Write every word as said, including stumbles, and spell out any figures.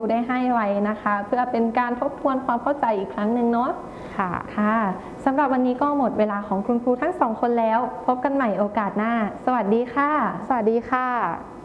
ได้ให้ไว้นะคะเพื่อเป็นการทบทวนความเข้าใจอีกครั้งหนึ่งเนาะค่ะค่ะสำหรับวันนี้ก็หมดเวลาของคุณครูทั้งสองคนแล้วพบกันใหม่โอกาสหน้าสวัสดีค่ะสวัสดีค่ะ